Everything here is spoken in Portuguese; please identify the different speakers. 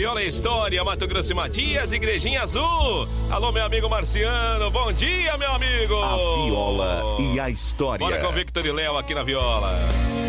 Speaker 1: Viola e História, Mato Grosso e Matias, Igrejinha Azul. Alô, meu amigo Marciano, bom dia, meu amigo.
Speaker 2: A Viola e a História.
Speaker 1: Bora com o Victor e Léo aqui na Viola.